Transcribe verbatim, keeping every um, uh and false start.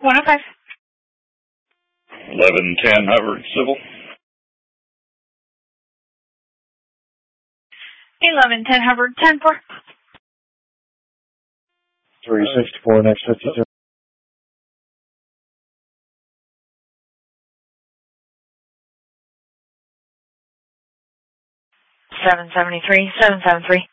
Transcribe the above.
one oh five. eleven ten Hubbard, civil. eleven ten Hubbard, ten four. three sixty-four, next fifty-two. seven seventy-three, seven seven three.